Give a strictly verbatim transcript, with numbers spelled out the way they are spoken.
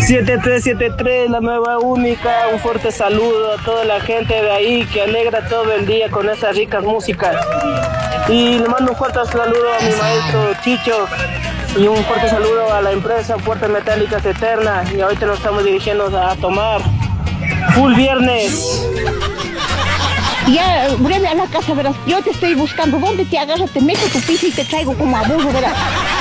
siete tres siete tres, la nueva única. Un fuerte saludo a toda la gente de ahí que alegra todo el día con esas ricas músicas. Y le mando un fuerte saludo a mi maestro Chicho. Y un fuerte saludo a la empresa Puertas Metálicas Eterna. Y ahorita nos estamos dirigiendo a tomar full viernes. Ya, ven a la casa, verás, yo te estoy buscando. ¿Dónde te agarras? Te meto tu piso y te traigo como a burro, verás.